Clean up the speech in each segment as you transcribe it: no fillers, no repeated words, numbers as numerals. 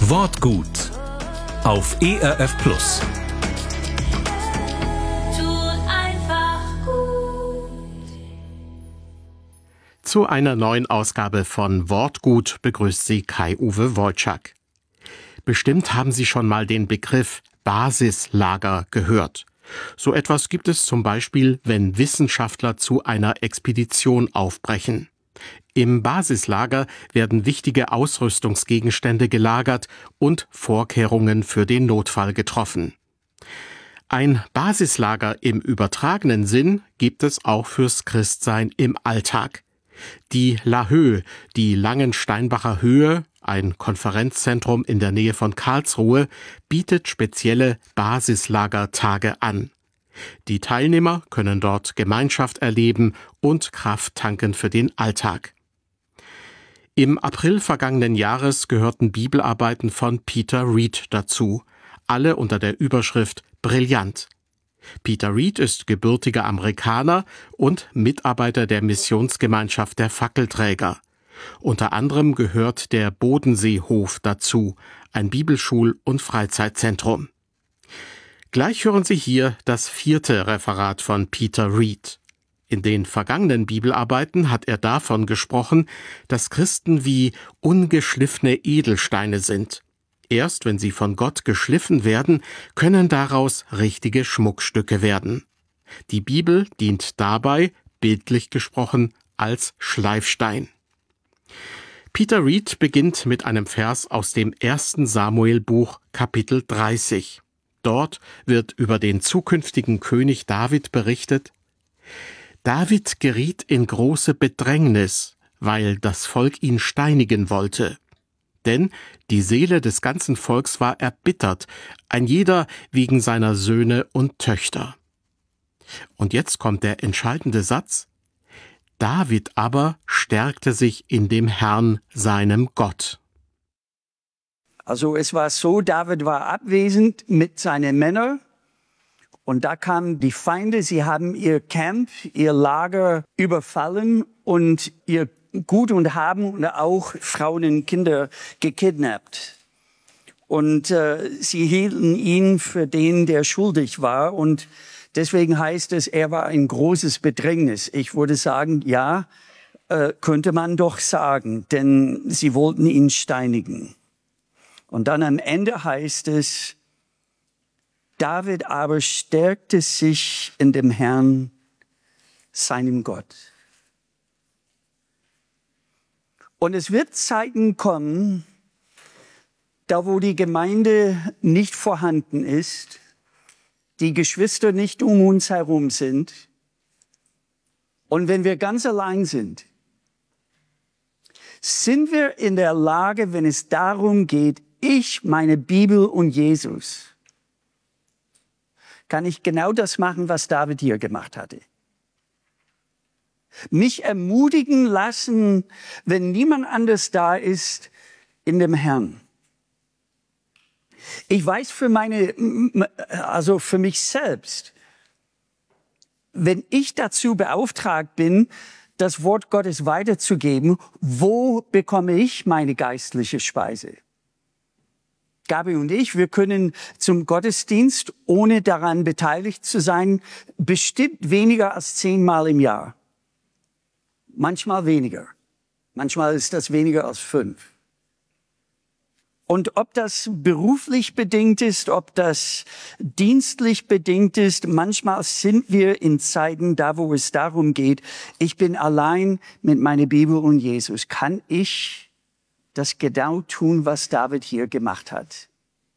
Wortgut auf ERF Plus. Zu einer neuen Ausgabe von Wortgut begrüßt Sie Kai-Uwe Wojczak. Bestimmt haben Sie schon mal den Begriff Basislager gehört. So etwas gibt es zum Beispiel, wenn Wissenschaftler zu einer Expedition aufbrechen. Im Basislager werden wichtige Ausrüstungsgegenstände gelagert und Vorkehrungen für den Notfall getroffen. Ein Basislager im übertragenen Sinn gibt es auch fürs Christsein im Alltag. Die LaHöhe, die Langensteinbacher Höhe, ein Konferenzzentrum in der Nähe von Karlsruhe, bietet spezielle Basislagertage an. Die Teilnehmer können dort Gemeinschaft erleben und Kraft tanken für den Alltag. Im April vergangenen Jahres gehörten Bibelarbeiten von Peter Reed dazu, alle unter der Überschrift Brillant. Peter Reed ist gebürtiger Amerikaner und Mitarbeiter der Missionsgemeinschaft der Fackelträger. Unter anderem gehört der Bodenseehof dazu, ein Bibelschul- und Freizeitzentrum. Gleich hören Sie hier das 4. Referat von Peter Reed. In den vergangenen Bibelarbeiten hat er davon gesprochen, dass Christen wie ungeschliffene Edelsteine sind. Erst wenn sie von Gott geschliffen werden, können daraus richtige Schmuckstücke werden. Die Bibel dient dabei, bildlich gesprochen, als Schleifstein. Peter Reed beginnt mit einem Vers aus dem 1. Samuel-Buch, Kapitel 30. Dort wird über den zukünftigen König David berichtet: David geriet in große Bedrängnis, weil das Volk ihn steinigen wollte. Denn die Seele des ganzen Volks war erbittert, ein jeder wegen seiner Söhne und Töchter. Und jetzt kommt der entscheidende Satz: David aber stärkte sich in dem Herrn, seinem Gott. Also es war so, David war abwesend mit seinen Männern und da kamen die Feinde, sie haben ihr Camp, ihr Lager überfallen und ihr Gut und Haben und auch Frauen und Kinder gekidnappt. Und sie hielten ihn für den, der schuldig war. Und deswegen heißt es, er war ein großes Bedrängnis. Ich würde sagen, ja, könnte man doch sagen, denn sie wollten ihn steinigen. Und dann am Ende heißt es, David aber stärkte sich in dem Herrn, seinem Gott. Und es wird Zeiten kommen, da wo die Gemeinde nicht vorhanden ist, die Geschwister nicht um uns herum sind und wenn wir ganz allein sind, sind wir in der Lage, wenn es darum geht, ich, meine Bibel und Jesus, kann ich genau das machen, was David hier gemacht hatte. Mich ermutigen lassen, wenn niemand anders da ist, in dem Herrn. Ich weiß für mich selbst, wenn ich dazu beauftragt bin, das Wort Gottes weiterzugeben, wo bekomme ich meine geistliche Speise? Gabi und ich, wir können zum Gottesdienst, ohne daran beteiligt zu sein, bestimmt weniger als 10 Mal im Jahr. Manchmal weniger. Manchmal ist das weniger als 5. Und ob das beruflich bedingt ist, ob das dienstlich bedingt ist, manchmal sind wir in Zeiten, da wo es darum geht, ich bin allein mit meiner Bibel und Jesus. Kann ich das genau tun, was David hier gemacht hat?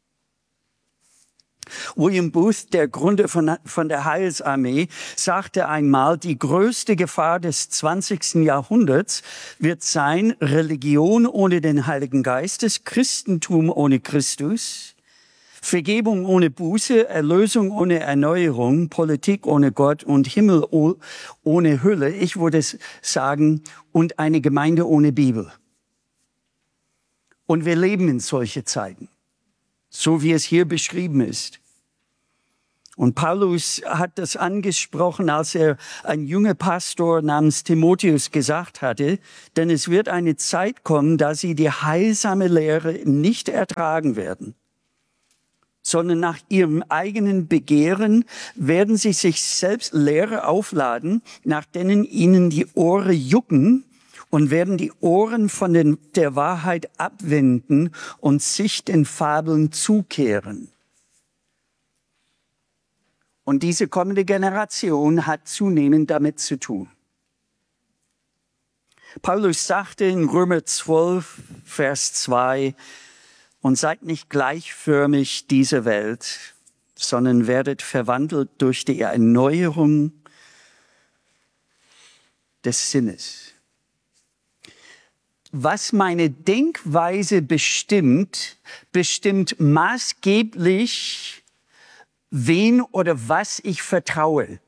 William Booth, der Gründer von der Heilsarmee, sagte einmal, die größte Gefahr des 20. Jahrhunderts wird sein, Religion ohne den Heiligen Geist, Christentum ohne Christus, Vergebung ohne Buße, Erlösung ohne Erneuerung, Politik ohne Gott und Himmel ohne Hülle. Ich würde sagen, und eine Gemeinde ohne Bibel. Und wir leben in solche Zeiten, so wie es hier beschrieben ist. Und Paulus hat das angesprochen, als er ein junger Pastor namens Timotheus gesagt hatte, denn es wird eine Zeit kommen, da sie die heilsame Lehre nicht ertragen werden, sondern nach ihrem eigenen Begehren werden sie sich selbst Lehre aufladen, nach denen ihnen die Ohren jucken und werden die Ohren von der Wahrheit abwenden und sich den Fabeln zukehren. Und diese kommende Generation hat zunehmend damit zu tun. Paulus sagte in Römer 12, Vers 2, und seid nicht gleichförmig dieser Welt, sondern werdet verwandelt durch die Erneuerung des Sinnes. Was meine Denkweise bestimmt, bestimmt maßgeblich, wen oder was ich vertraue.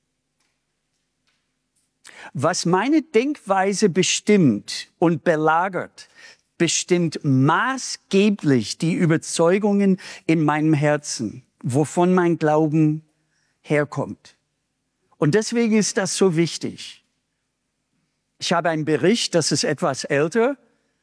Was meine Denkweise bestimmt und belagert, bestimmt maßgeblich die Überzeugungen in meinem Herzen, wovon mein Glauben herkommt. Und deswegen ist das so wichtig. Ich habe einen Bericht, das ist etwas älter.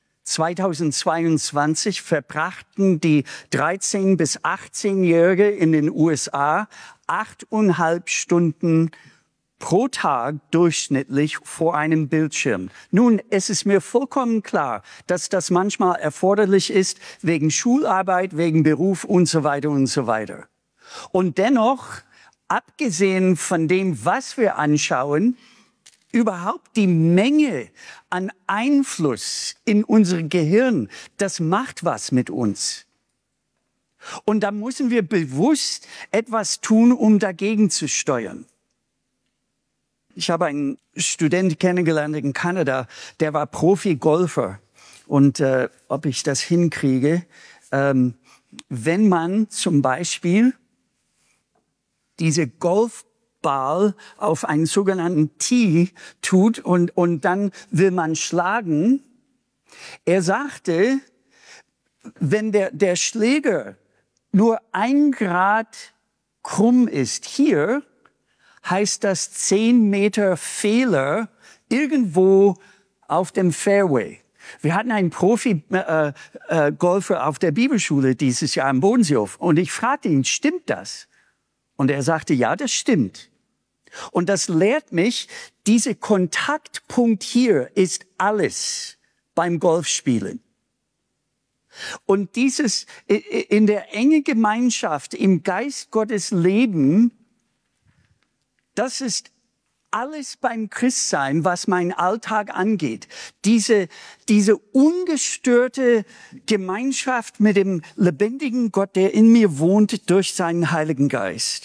2022 verbrachten die 13- bis 18-Jährige in den USA 8,5 Stunden pro Tag durchschnittlich vor einem Bildschirm. Nun, es ist mir vollkommen klar, dass das manchmal erforderlich ist, wegen Schularbeit, wegen Beruf und so weiter und so weiter. Und dennoch, abgesehen von dem, was wir anschauen, überhaupt die Menge an Einfluss in unser Gehirn, das macht was mit uns. Und da müssen wir bewusst etwas tun, um dagegen zu steuern. Ich habe einen Student kennengelernt in Kanada, der war Profi-Golfer. Und ob ich das hinkriege, wenn man zum Beispiel diese Golfball auf einen sogenannten Tee tut und dann will man schlagen. Er sagte, wenn der Schläger nur 1 Grad krumm ist hier, heißt das 10 Meter Fehler irgendwo auf dem Fairway. Wir hatten einen Profi-Golfer auf der Bibelschule dieses Jahr am Bodenseehof und ich fragte ihn, stimmt das? Und er sagte, ja, das stimmt. Und das lehrt mich, dieser Kontaktpunkt hier ist alles beim Golfspielen. Und dieses in der engen Gemeinschaft, im Geist Gottes Leben, das ist alles beim Christsein, was meinen Alltag angeht. Diese ungestörte Gemeinschaft mit dem lebendigen Gott, der in mir wohnt durch seinen Heiligen Geist.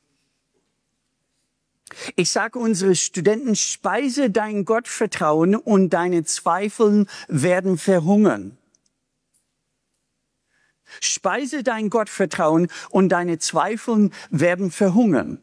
Ich sage unseren Studenten, speise dein Gottvertrauen und deine Zweifel werden verhungern. Speise dein Gottvertrauen und deine Zweifel werden verhungern.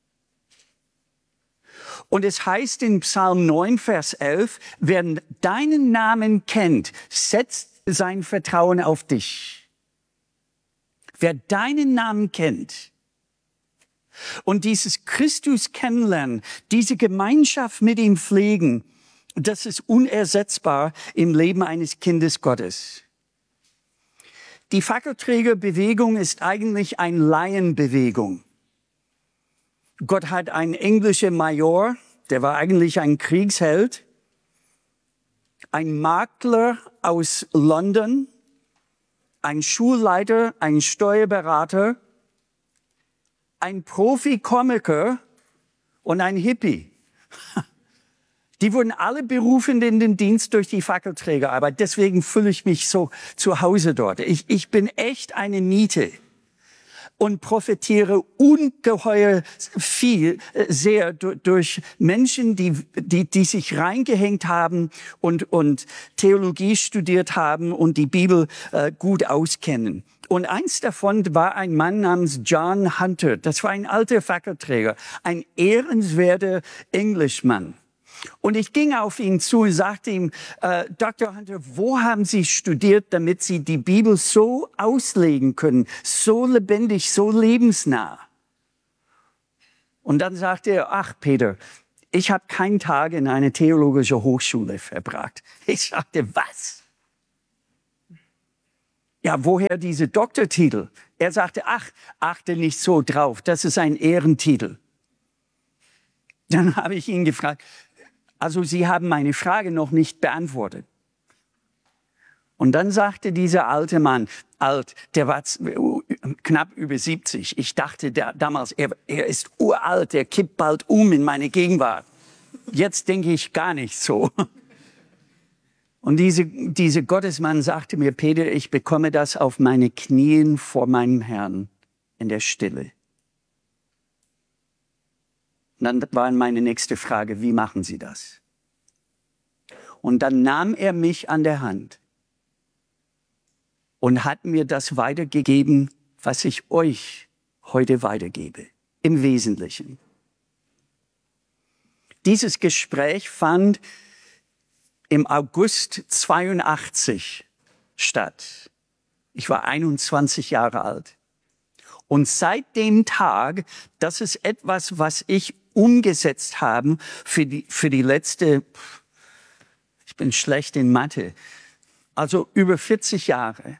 Und es heißt in Psalm 9, Vers 11, wer deinen Namen kennt, setzt sein Vertrauen auf dich. Wer deinen Namen kennt. Und dieses Christus kennenlernen, diese Gemeinschaft mit ihm pflegen, das ist unersetzbar im Leben eines Kindes Gottes. Die Fackelträgerbewegung ist eigentlich eine Laienbewegung. Gott hat einen englischen Major, der war eigentlich ein Kriegsheld, ein Makler aus London, ein Schulleiter, ein Steuerberater, ein Profi-Komiker und ein Hippie. Die wurden alle berufen in den Dienst durch die Fackelträgerarbeit. Deswegen fühle ich mich so zu Hause dort. Ich bin echt eine Niete und profitiere ungeheuer viel, sehr durch Menschen, die sich reingehängt haben und Theologie studiert haben und die Bibel gut auskennen. Und eins davon war ein Mann namens John Hunter. Das war ein alter Fackelträger, ein ehrenswerter Englishman. Und ich ging auf ihn zu und sagte ihm, Dr. Hunter, wo haben Sie studiert, damit Sie die Bibel so auslegen können, so lebendig, so lebensnah? Und dann sagte er, ach Peter, ich habe keinen Tag in einer theologischen Hochschule verbracht. Ich sagte, was? Ja, woher diese Doktortitel? Er sagte, ach, achte nicht so drauf, das ist ein Ehrentitel. Dann habe ich ihn gefragt, also Sie haben meine Frage noch nicht beantwortet. Und dann sagte dieser alte Mann, der war knapp über 70. Ich dachte damals, er ist uralt, er kippt bald in meine Gegenwart. Jetzt denke ich gar nicht so. Und diese Gottesmann sagte mir, Peter, ich bekomme das auf meine Knien vor meinem Herrn in der Stille. Und dann war meine nächste Frage, wie machen Sie das? Und dann nahm er mich an der Hand und hat mir das weitergegeben, was ich euch heute weitergebe, im Wesentlichen. Dieses Gespräch fand im August 82 statt. Ich war 21 Jahre alt. Und seit dem Tag, das ist etwas, was ich umgesetzt habe für die letzte, ich bin schlecht in Mathe, also über 40 Jahre.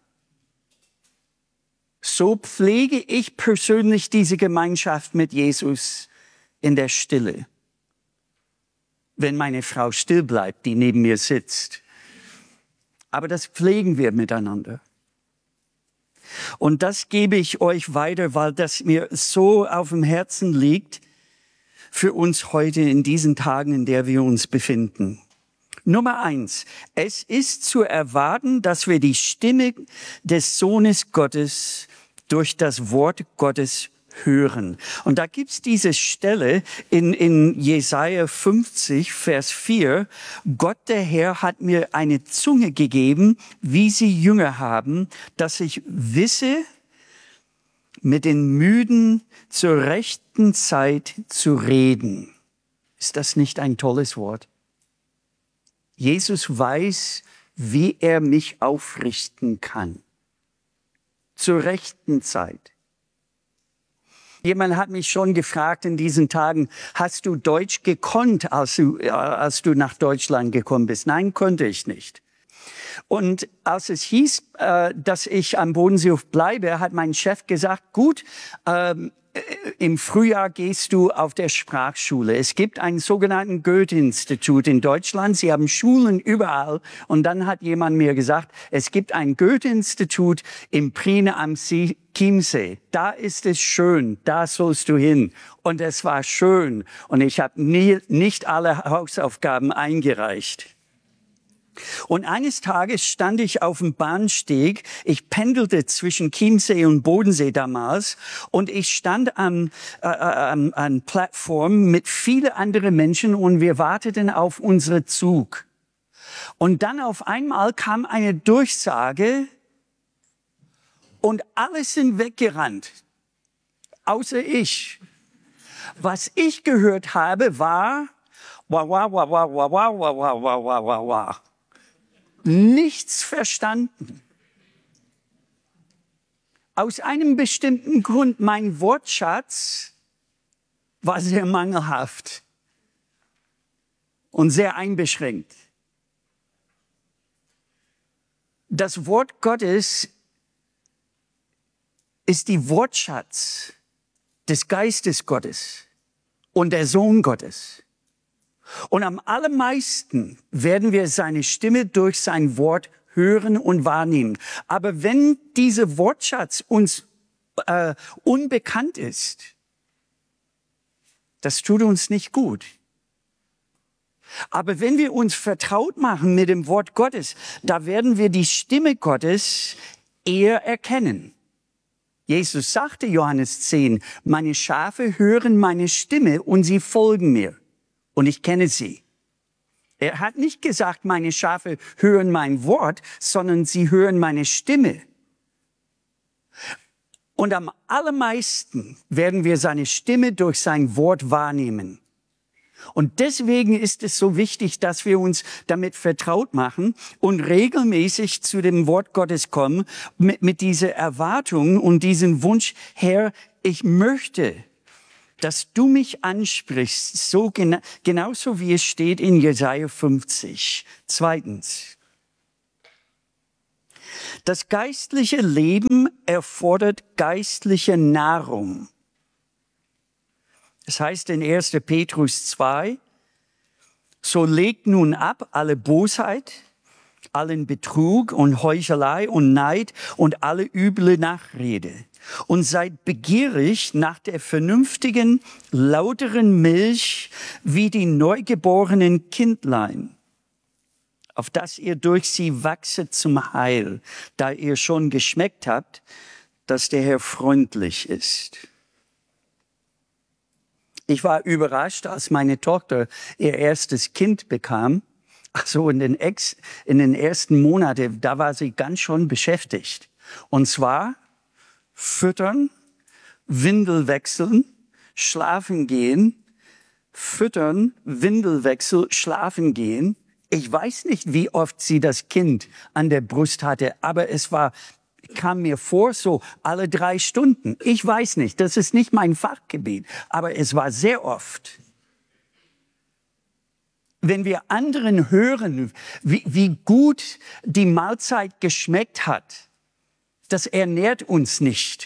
So pflege ich persönlich diese Gemeinschaft mit Jesus in der Stille. Wenn meine Frau still bleibt, die neben mir sitzt. Aber das pflegen wir miteinander. Und das gebe ich euch weiter, weil das mir so auf dem Herzen liegt für uns heute in diesen Tagen, in der wir uns befinden. Nummer 1. Es ist zu erwarten, dass wir die Stimme des Sohnes Gottes durch das Wort Gottes hören. Und da gibt's diese Stelle in Jesaja 50, Vers 4. Gott, der Herr, hat mir eine Zunge gegeben, wie sie Jünger haben, dass ich wisse, mit den Müden zur rechten Zeit zu reden. Ist das nicht ein tolles Wort? Jesus weiß, wie er mich aufrichten kann. Zur rechten Zeit. Jemand hat mich schon gefragt in diesen Tagen, hast du Deutsch gekonnt, als du nach Deutschland gekommen bist? Nein, konnte ich nicht. Und als es hieß, dass ich am Bodensee bleibe, hat mein Chef gesagt, gut, im Frühjahr gehst du auf der Sprachschule. Es gibt einen sogenannten Goethe-Institut in Deutschland. Sie haben Schulen überall. Und dann hat jemand mir gesagt, es gibt ein Goethe-Institut in Priene am Chiemsee. Da ist es schön, da sollst du hin. Und es war schön. Und ich habe nicht alle Hausaufgaben eingereicht. Und eines Tages stand ich auf dem Bahnsteig. Ich pendelte zwischen Chiemsee und Bodensee damals. Und ich stand an Plattform mit vielen anderen Menschen und wir warteten auf unseren Zug. Und dann auf einmal kam eine Durchsage und alle sind weggerannt. Außer ich. Was ich gehört habe, war wah, wah, wah, wah, wah, wah, wah, wah, wah, wah, wah, wah. Nichts verstanden. Aus einem bestimmten Grund, mein Wortschatz war sehr mangelhaft und sehr einbeschränkt. Das Wort Gottes ist die Wortschatz des Geistes Gottes und der Sohn Gottes. Und am allermeisten werden wir seine Stimme durch sein Wort hören und wahrnehmen. Aber wenn dieser Wortschatz uns unbekannt ist, das tut uns nicht gut. Aber wenn wir uns vertraut machen mit dem Wort Gottes, da werden wir die Stimme Gottes eher erkennen. Jesus sagte, Johannes 10, meine Schafe hören meine Stimme und sie folgen mir. Und ich kenne sie. Er hat nicht gesagt, meine Schafe hören mein Wort, sondern sie hören meine Stimme. Und am allermeisten werden wir seine Stimme durch sein Wort wahrnehmen. Und deswegen ist es so wichtig, dass wir uns damit vertraut machen und regelmäßig zu dem Wort Gottes kommen, mit dieser Erwartung und diesem Wunsch, Herr, ich möchte dass du mich ansprichst, so genauso wie es steht in Jesaja 50. Zweitens, das geistliche Leben erfordert geistliche Nahrung. Es heißt in 1. Petrus 2, so legt nun ab alle Bosheit, allen Betrug und Heuchelei und Neid und alle üble Nachrede und seid begierig nach der vernünftigen, lauteren Milch wie die neugeborenen Kindlein, auf dass ihr durch sie wachset zum Heil, da ihr schon geschmeckt habt, dass der Herr freundlich ist. Ich war überrascht, als meine Tochter ihr erstes Kind bekam. Also in den ersten Monaten, da war sie ganz schon beschäftigt. Und zwar füttern, Windel wechseln, schlafen gehen, füttern, Windel wechseln, schlafen gehen. Ich weiß nicht, wie oft sie das Kind an der Brust hatte, aber kam mir vor, so alle 3 Stunden. Ich weiß nicht, das ist nicht mein Fachgebiet, aber es war sehr oft. Wenn wir anderen hören, wie gut die Mahlzeit geschmeckt hat, das ernährt uns nicht.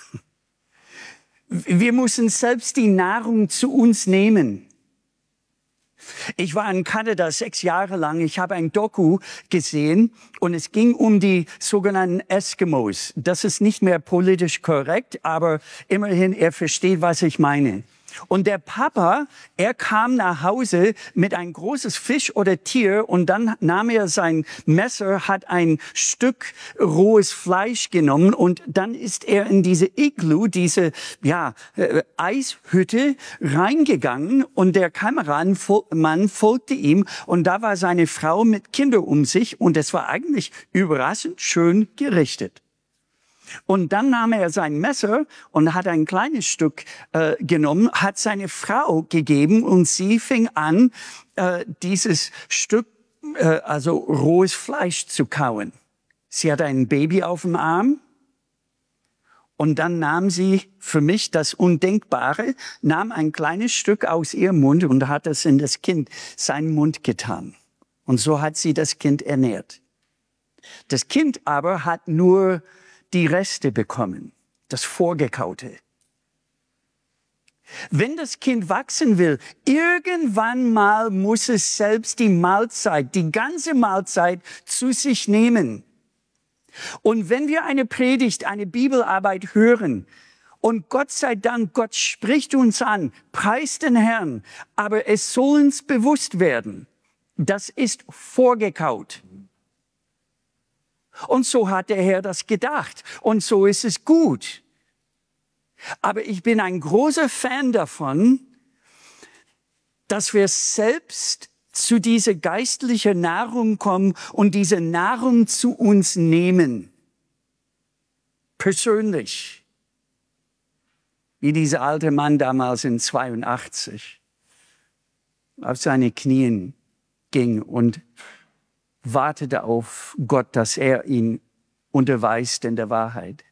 Wir müssen selbst die Nahrung zu uns nehmen. Ich war in Kanada 6 Jahre lang. Ich habe ein Doku gesehen und es ging um die sogenannten Eskimos. Das ist nicht mehr politisch korrekt, aber immerhin, er versteht, was ich meine. Und der Papa, er kam nach Hause mit ein großes Fisch oder Tier und dann nahm er sein Messer, hat ein Stück rohes Fleisch genommen und dann ist er in diese Igloo, diese Eishütte reingegangen und der Kameramann folgte ihm und da war seine Frau mit Kindern um sich und es war eigentlich überraschend schön gerichtet. Und dann nahm er sein Messer und hat ein kleines Stück genommen, hat seine Frau gegeben und sie fing an, dieses Stück, also rohes Fleisch zu kauen. Sie hatte ein Baby auf dem Arm und dann nahm sie für mich das Undenkbare, nahm ein kleines Stück aus ihrem Mund und hat es in das Kind, seinen Mund getan. Und so hat sie das Kind ernährt. Das Kind aber hat nur die Reste bekommen, das Vorgekaute. Wenn das Kind wachsen will, irgendwann mal muss es selbst die Mahlzeit, die ganze Mahlzeit zu sich nehmen. Und wenn wir eine Predigt, eine Bibelarbeit hören, und Gott sei Dank, Gott spricht uns an, preist den Herrn, aber es soll uns bewusst werden, das ist vorgekaut. Und so hat der Herr das gedacht. Und so ist es gut. Aber ich bin ein großer Fan davon, dass wir selbst zu dieser geistlichen Nahrung kommen und diese Nahrung zu uns nehmen. Persönlich. Wie dieser alte Mann damals in 82 auf seine Knien ging und wartete auf Gott, dass er ihn unterweist in der Wahrheit.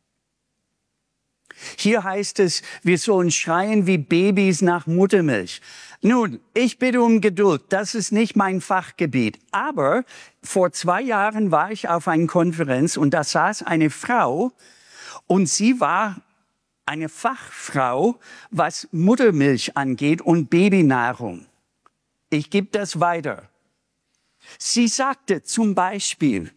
Hier heißt es, wir sollen schreien wie Babys nach Muttermilch. Nun, ich bitte um Geduld, das ist nicht mein Fachgebiet. Aber vor 2 Jahren war ich auf einer Konferenz und da saß eine Frau und sie war eine Fachfrau, was Muttermilch angeht und Babynahrung. Ich gebe das weiter. Sie sagte zum Beispiel,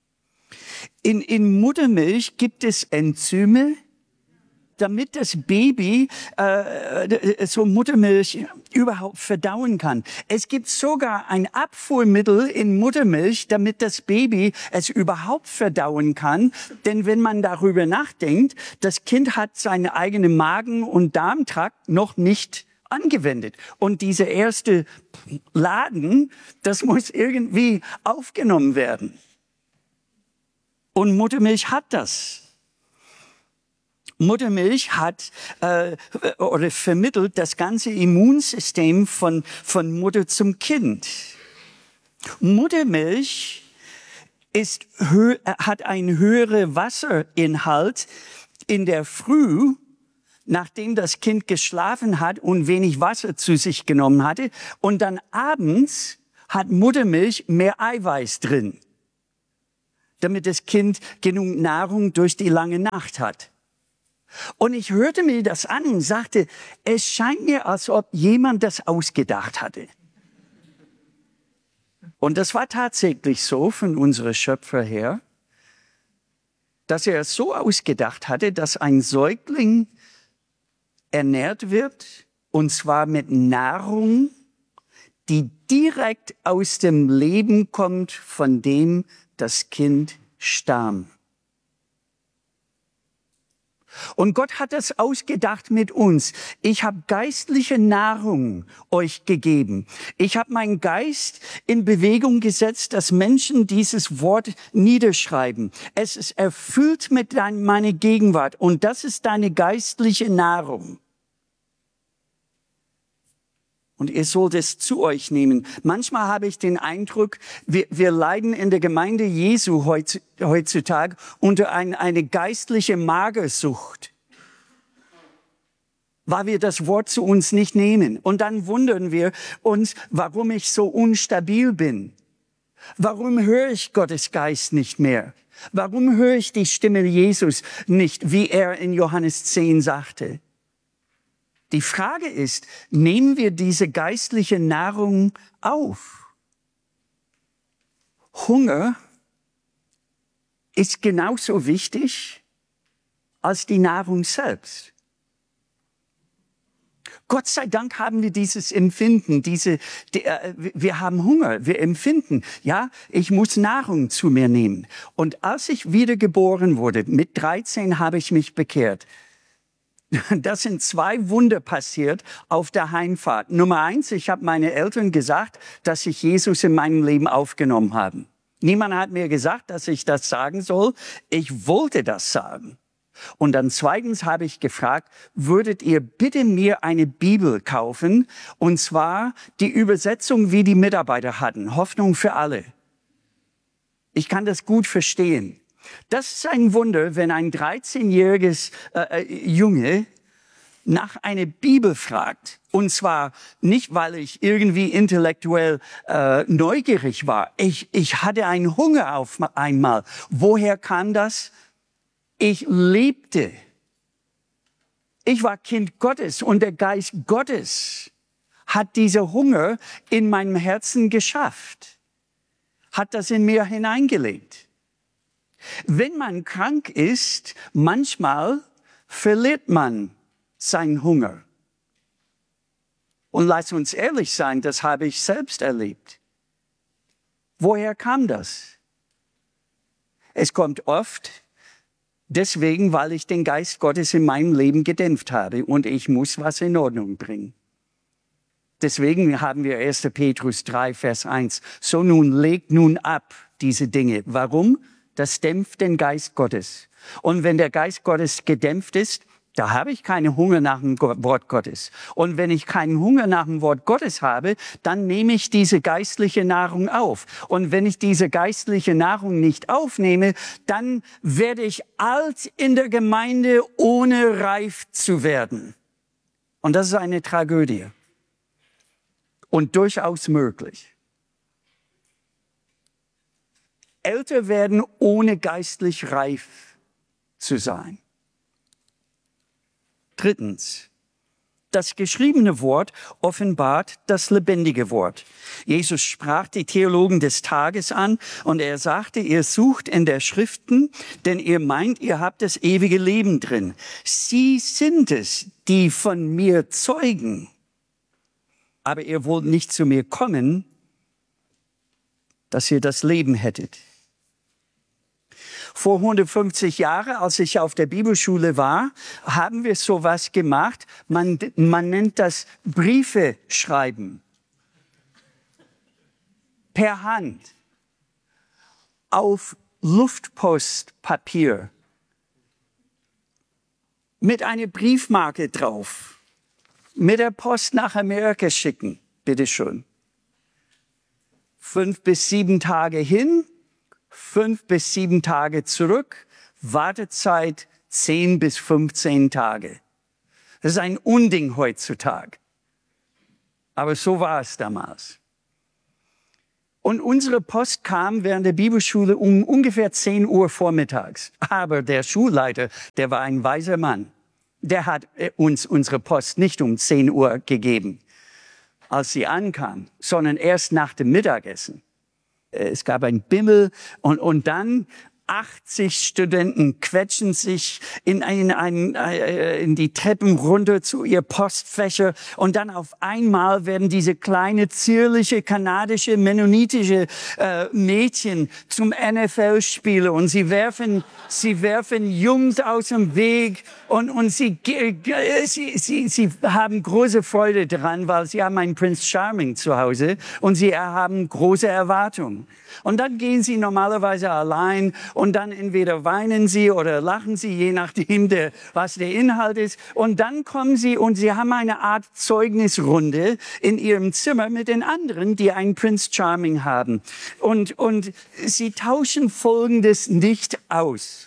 in Muttermilch gibt es Enzyme, damit das Baby so Muttermilch überhaupt verdauen kann. Es gibt sogar ein Abführmittel in Muttermilch, damit das Baby es überhaupt verdauen kann. Denn wenn man darüber nachdenkt, das Kind hat seinen eigenen Magen- und Darmtrakt noch nicht angewendet. Und dieser erste Laden, das muss irgendwie aufgenommen werden. Und Muttermilch hat das. Muttermilch hat oder vermittelt das ganze Immunsystem von Mutter zum Kind. Muttermilch hat einen höheren Wasserinhalt in der Früh, nachdem das Kind geschlafen hat und wenig Wasser zu sich genommen hatte. Und dann abends hat Muttermilch mehr Eiweiß drin, damit das Kind genug Nahrung durch die lange Nacht hat. Und ich hörte mir das an und sagte, es scheint mir, als ob jemand das ausgedacht hatte. Und das war tatsächlich so von unserem Schöpfer her, dass er es so ausgedacht hatte, dass ein Säugling ernährt wird, und zwar mit Nahrung, die direkt aus dem Leben kommt, von dem das Kind stammt. Und Gott hat das ausgedacht mit uns. Ich habe geistliche Nahrung euch gegeben. Ich habe meinen Geist in Bewegung gesetzt, dass Menschen dieses Wort niederschreiben. Es ist erfüllt mit meiner Gegenwart. Und das ist deine geistliche Nahrung. Und ihr sollt es zu euch nehmen. Manchmal habe ich den Eindruck, wir leiden in der Gemeinde Jesu heutzutage unter eine geistliche Magersucht, weil wir das Wort zu uns nicht nehmen. Und dann wundern wir uns, warum ich so unstabil bin. Warum höre ich Gottes Geist nicht mehr? Warum höre ich die Stimme Jesus nicht, wie er in Johannes 10 sagte? Die Frage ist, nehmen wir diese geistliche Nahrung auf? Hunger ist genauso wichtig als die Nahrung selbst. Gott sei Dank haben wir dieses Empfinden, wir haben Hunger, wir empfinden, ja, ich muss Nahrung zu mir nehmen. Und als ich wiedergeboren wurde, mit 13 habe ich mich bekehrt. Das sind 2 Wunder passiert auf der Heimfahrt. Nummer 1, ich habe meinen Eltern gesagt, dass ich Jesus in meinem Leben aufgenommen habe. Niemand hat mir gesagt, dass ich das sagen soll. Ich wollte das sagen. Und dann zweitens habe ich gefragt, würdet ihr bitte mir eine Bibel kaufen? Und zwar die Übersetzung, wie die Mitarbeiter hatten. Hoffnung für alle. Ich kann das gut verstehen. Das ist ein Wunder, wenn ein 13-jähriges Junge nach einer Bibel fragt. Und zwar nicht, weil ich irgendwie intellektuell neugierig war. Ich hatte einen Hunger auf einmal. Woher kam das? Ich lebte. Ich war Kind Gottes und der Geist Gottes hat diesen Hunger in meinem Herzen geschafft. Hat das in mir hineingelegt. Wenn man krank ist, manchmal verliert man seinen Hunger. Und lasst uns ehrlich sein, das habe ich selbst erlebt. Woher kam das? Es kommt oft deswegen, weil ich den Geist Gottes in meinem Leben gedämpft habe und ich muss was in Ordnung bringen. Deswegen haben wir 1. Petrus 3, Vers 1. So nun legt nun ab diese Dinge. Warum? Das dämpft den Geist Gottes. Und wenn der Geist Gottes gedämpft ist, da habe ich keinen Hunger nach dem Wort Gottes. Und wenn ich keinen Hunger nach dem Wort Gottes habe, dann nehme ich diese geistliche Nahrung auf. Und wenn ich diese geistliche Nahrung nicht aufnehme, dann werde ich alt in der Gemeinde, ohne reif zu werden. Und das ist eine Tragödie. Und durchaus möglich. Älter werden, ohne geistlich reif zu sein. Drittens, das geschriebene Wort offenbart das lebendige Wort. Jesus sprach die Theologen des Tages an und er sagte, ihr sucht in der Schriften, denn ihr meint, ihr habt das ewige Leben drin. Sie sind es, die von mir zeugen. Aber ihr wollt nicht zu mir kommen, dass ihr das Leben hättet. Vor 150 Jahren, als ich auf der Bibelschule war, haben wir sowas gemacht. Man nennt das Briefe schreiben. Per Hand. Auf Luftpostpapier. Mit einer Briefmarke drauf. Mit der Post nach Amerika schicken. Bitteschön. 5 bis 7 Tage hin. 5 bis 7 Tage zurück, Wartezeit 10 bis 15 Tage. Das ist ein Unding heutzutage. Aber so war es damals. Und unsere Post kam während der Bibelschule um ungefähr 10 Uhr vormittags. Aber der Schulleiter, der war ein weiser Mann. Der hat uns unsere Post nicht um 10 Uhr gegeben, als sie ankam, sondern erst nach dem Mittagessen. Es gab ein Bimmel und dann 80 Studenten quetschen sich in die Treppen runter zu ihr Postfächer und dann auf einmal werden diese kleine, zierliche, kanadische, mennonitische Mädchen zum NFL-Spieler und sie werfen Jungs aus dem Weg und sie haben große Freude daran, weil sie haben einen Prince Charming zu Hause und sie haben große Erwartungen. Und dann gehen sie normalerweise allein und dann entweder weinen sie oder lachen sie, je nachdem, was der Inhalt ist. Und dann kommen sie und sie haben eine Art Zeugnisrunde in ihrem Zimmer mit den anderen, die einen Prince Charming haben. Und sie tauschen Folgendes nicht aus.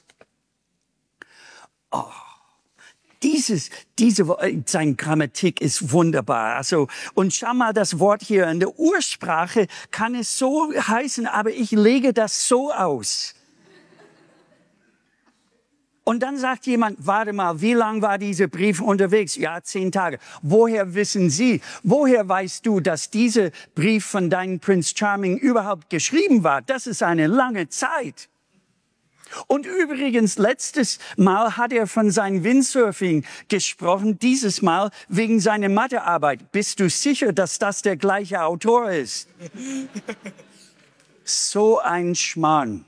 Seine Grammatik ist wunderbar. Also, und schau mal das Wort hier. In der Ursprache kann es so heißen, aber ich lege das so aus. Und dann sagt jemand, warte mal, wie lang war dieser Brief unterwegs? Ja, 10 Tage. Woher wissen Sie, woher weißt du, dass dieser Brief von deinem Prince Charming überhaupt geschrieben war? Das ist eine lange Zeit. Und übrigens, letztes Mal hat er von seinem Windsurfing gesprochen, dieses Mal wegen seiner Mathearbeit. Bist du sicher, dass das der gleiche Autor ist? So ein Schmarrn.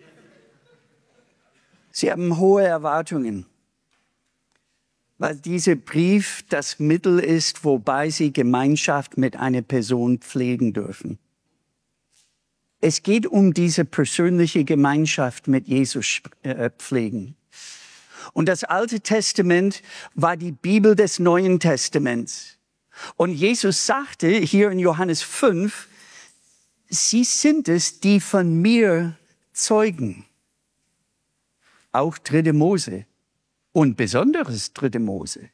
Sie haben hohe Erwartungen, weil dieser Brief das Mittel ist, wobei Sie Gemeinschaft mit einer Person pflegen dürfen. Es geht um diese persönliche Gemeinschaft mit Jesus pflegen. Und das Alte Testament war die Bibel des Neuen Testaments. Und Jesus sagte hier in Johannes 5, Sie sind es, die von mir zeugen. Auch 3. Mose und besonderes 3. Mose.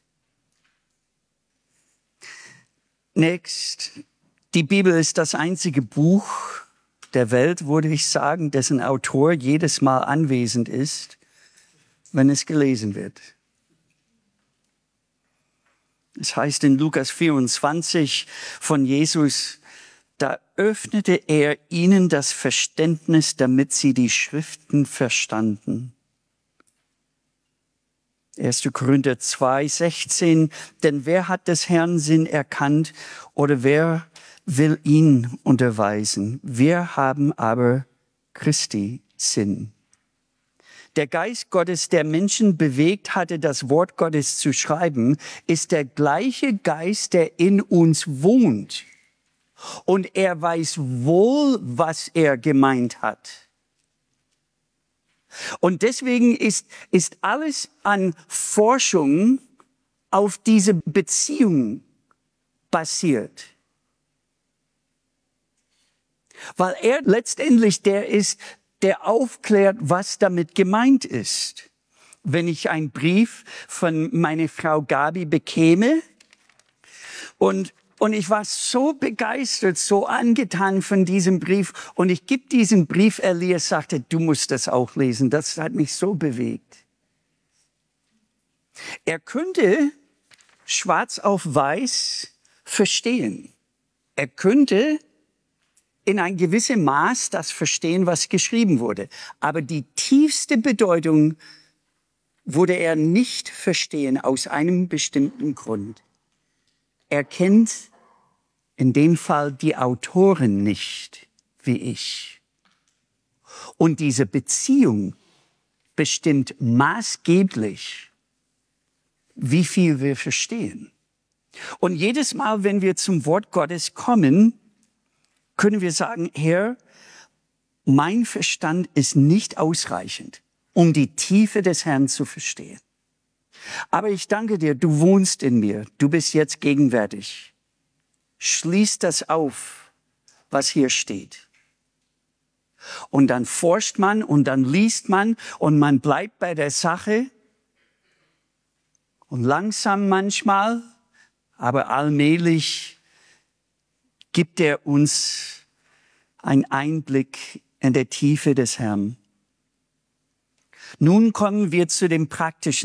Next, die Bibel ist das einzige Buch der Welt, würde ich sagen, dessen Autor jedes Mal anwesend ist, wenn es gelesen wird. Es heißt in Lukas 24 von Jesus, da öffnete er ihnen das Verständnis, damit sie die Schriften verstanden. 1. Korinther 2,16, denn wer hat des Herrn Sinn erkannt oder wer will ihn unterweisen? Wir haben aber Christi Sinn. Der Geist Gottes, der Menschen bewegt hatte, das Wort Gottes zu schreiben, ist der gleiche Geist, der in uns wohnt. Und er weiß wohl, was er gemeint hat. Und deswegen ist alles an Forschung auf diese Beziehung basiert. Weil er letztendlich der ist, der aufklärt, was damit gemeint ist. Wenn ich einen Brief von meiner Frau Gabi bekäme und ich war so begeistert, so angetan von diesem Brief und ich gebe diesen Brief, Elias sagte, du musst das auch lesen, das hat mich so bewegt. Er könnte schwarz auf weiß verstehen. Er könnte in ein gewissem Maß das verstehen, was geschrieben wurde. Aber die tiefste Bedeutung würde er nicht verstehen aus einem bestimmten Grund. Er kennt in dem Fall die Autoren nicht, wie ich. Und diese Beziehung bestimmt maßgeblich, wie viel wir verstehen. Und jedes Mal, wenn wir zum Wort Gottes kommen, können wir sagen, Herr, mein Verstand ist nicht ausreichend, um die Tiefe des Herrn zu verstehen. Aber ich danke dir, du wohnst in mir, du bist jetzt gegenwärtig. Schließ das auf, was hier steht. Und dann forscht man und dann liest man und man bleibt bei der Sache. und langsam manchmal, aber allmählich gibt er uns einen Einblick in der Tiefe des Herrn. Nun kommen wir zu dem praktischen